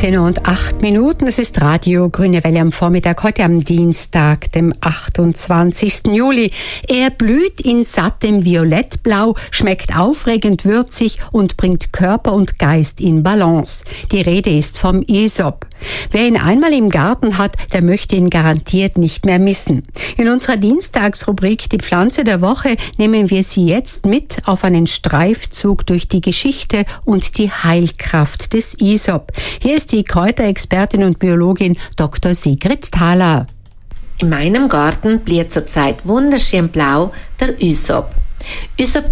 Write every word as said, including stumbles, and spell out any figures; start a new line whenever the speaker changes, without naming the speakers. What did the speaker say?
zehn Uhr und acht Minuten. Es ist Radio Grüne Welle am Vormittag, heute am Dienstag, dem achtundzwanzigsten Juli. Er blüht in sattem Violettblau, schmeckt aufregend würzig und bringt Körper und Geist in Balance. Die Rede ist vom Isop. Wer ihn einmal im Garten hat, der möchte ihn garantiert nicht mehr missen. In unserer Dienstagsrubrik Die Pflanze der Woche nehmen wir Sie jetzt mit auf einen Streifzug durch die Geschichte und die Heilkraft des Isop. Hier ist die Kräuterexpertin und Biologin Doktor Sigrid Thaler.
In meinem Garten blüht zurzeit wunderschön blau der Isop. Isop